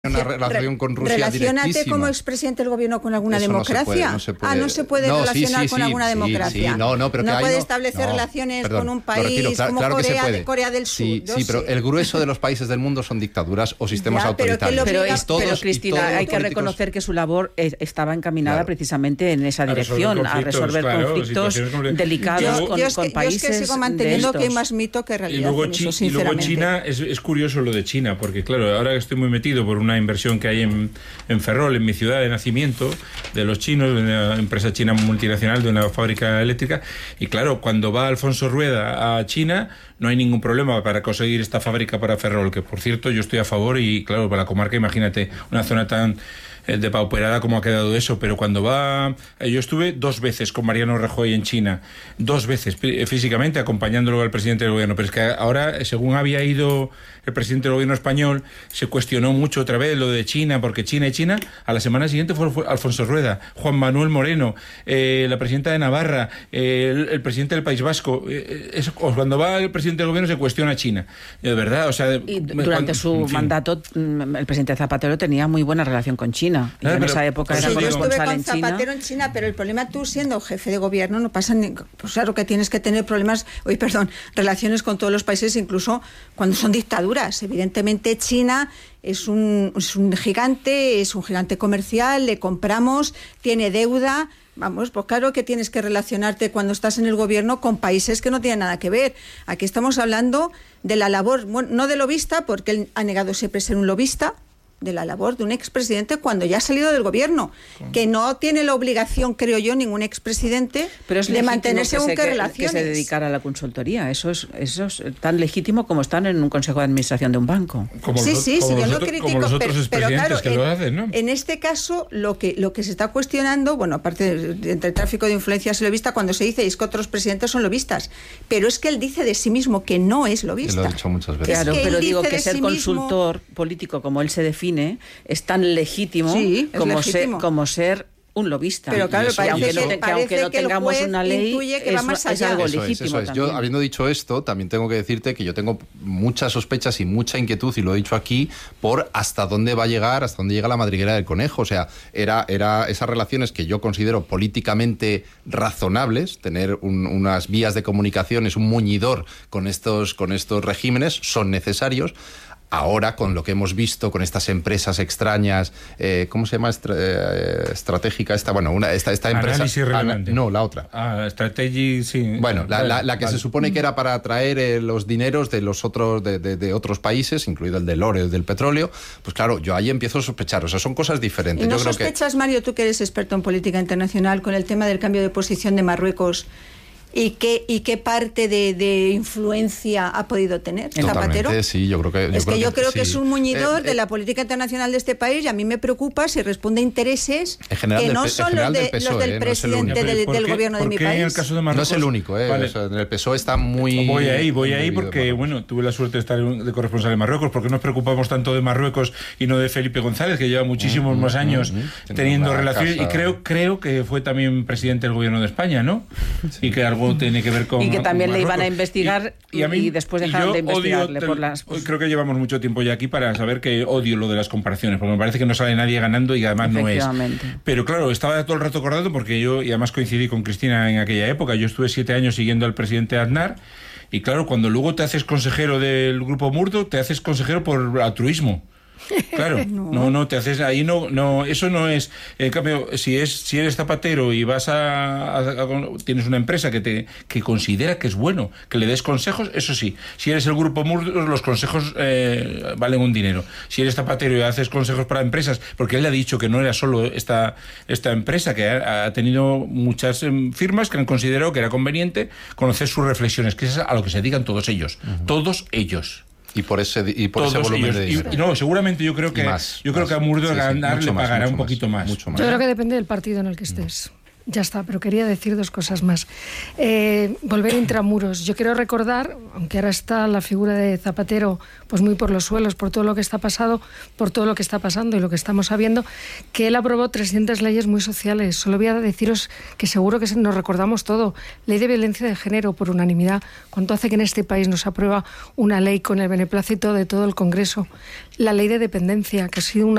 una relación con Rusia Relaciónate directísima. como expresidente del gobierno con alguna Eso democracia. No se puede. No se puede relacionar con alguna democracia. Sí, pero no que puede establecer relaciones con un país como Corea del Sur. Sí, pero el grueso de los países del mundo son dictaduras o sistemas autoritarios. Pero Cristina, hay que reconocer que su labor estaba encaminada precisamente en esa dirección, a resolver conflictos delicados con países. Yo es que sigo manteniendo que hay más mito que realidad. Y luego China, es curioso lo de China, porque claro, ahora estoy muy metido por una inversión que hay en Ferrol, en mi ciudad de nacimiento, de los chinos, de una empresa china multinacional, de una fábrica eléctrica, y claro, cuando va Alfonso Rueda a China, no hay ningún problema para conseguir esta fábrica para Ferrol, que por cierto yo estoy a favor, y claro, para la comarca, imagínate, una zona tan depauperada como ha quedado eso, pero cuando va... Yo estuve 2 veces con Mariano Rajoy en China, 2 veces físicamente, acompañándolo al presidente del gobierno, pero es que ahora, según había ido el presidente del gobierno español, se cuestionó mucho otra vez lo de China, porque China, a la semana siguiente fue Alfonso Rueda, Juan Manuel Moreno, la presidenta de Navarra, el presidente del País Vasco. Cuando va el presidente del gobierno se cuestiona China. De verdad, o sea... Y durante su mandato, el presidente Zapatero tenía muy buena relación con China. Y en esa época era corresponsal en China. Yo estuve con Zapatero en China, pero el problema, tú siendo jefe de gobierno, no pasa ni... Pues claro que tienes que tener relaciones con todos los países, incluso cuando son dictaduras. Evidentemente China es un gigante comercial, le compramos, tiene deuda. Vamos, pues claro que tienes que relacionarte cuando estás en el gobierno con países que no tienen nada que ver. Aquí estamos hablando de la labor, bueno, no de lobista, porque él ha negado siempre ser un lobista, de la labor de un expresidente cuando ya ha salido del gobierno, que no tiene la obligación, creo yo, ningún expresidente de mantenerse según qué relaciones. Que se dedicara a la consultoría. Eso es tan legítimo como estar en un consejo de administración de un banco. Sí, yo no critico, pero claro, que lo hacen, ¿no? En este caso, lo que se está cuestionando, bueno, aparte entre tráfico de influencias y lobista, cuando se dice es que otros presidentes son lobistas, pero es que él dice de sí mismo que no es lobista. Lo ha dicho muchas veces. Claro, pero digo que ser consultor político, como él se define, es tan legítimo, como ser un lobista. Pero claro, aunque no tengamos una ley, es algo legítimo. Eso es. Yo, habiendo dicho esto, también tengo que decirte que yo tengo muchas sospechas y mucha inquietud, y lo he dicho aquí, por hasta dónde llega la madriguera del conejo. O sea, era esas relaciones que yo considero políticamente razonables, tener unas vías de comunicación, es un muñidor con estos regímenes, son necesarios. Ahora, con lo que hemos visto, con estas empresas extrañas, ¿cómo se llama? Estratégica esta, bueno, esta empresa... Análisis relevante. No, la otra. Strategy, sí. Bueno, la que se supone que era para atraer los dineros de los otros de otros países, incluido el del oro, el del petróleo. Pues claro, yo ahí empiezo a sospechar. O sea, son cosas diferentes. ¿Y no yo creo sospechas, Mario, tú que eres experto en política internacional, con el tema del cambio de posición de Marruecos? ¿Y qué parte de influencia ha podido tener Zapatero? Sí, yo creo que... Yo creo que es un muñidor de la política internacional de este país, y a mí me preocupa si responde a intereses que no son los del presidente del gobierno de mi país. En el caso de Marruecos, no es el único, Vale. O sea, en el PSOE está muy... Voy ahí porque, bueno, tuve la suerte de estar de corresponsal en Marruecos, porque nos preocupamos tanto de Marruecos y no de Felipe González, que lleva muchísimos más años teniendo relaciones, y creo que fue también presidente del gobierno de España, ¿no? Sí. Y que algo tiene que ver con... Y que también con le iban a investigar y después dejaron de investigarle por las... Creo que llevamos mucho tiempo ya aquí para saber que odio lo de las comparaciones, porque me parece que no sale nadie ganando y además no es. Pero claro, estaba todo el rato acordado porque yo, y además coincidí con Cristina en aquella época, yo estuve 7 años siguiendo al presidente Aznar, y claro, cuando luego te haces consejero del Grupo Murdo, te haces consejero por altruismo. Claro, no te haces ahí, no, eso no es. En cambio, si eres zapatero y vas tienes una empresa que considera que es bueno que le des consejos, eso sí. Si eres el Grupo Murdoch, los consejos valen un dinero. Si eres zapatero y haces consejos para empresas, porque él le ha dicho que no era solo esta empresa, que ha tenido muchas firmas que han considerado que era conveniente conocer sus reflexiones, que es a lo que se dedican todos ellos, todos ellos. Y por ese volumen de dinero. No, seguramente yo creo que a Murdoch le pagará un poquito más. Yo creo que depende del partido en el que estés. Ya está, pero quería decir 2 cosas más. Volver intramuros. Yo quiero recordar, aunque ahora está la figura de Zapatero pues muy por los suelos, por todo lo que está pasando y lo que estamos sabiendo, que él aprobó 300 leyes muy sociales. Solo voy a deciros que seguro que nos recordamos todo. Ley de violencia de género por unanimidad. ¿Cuánto hace que en este país nos aprueba una ley con el beneplácito de todo el Congreso? La ley de dependencia, que ha sido una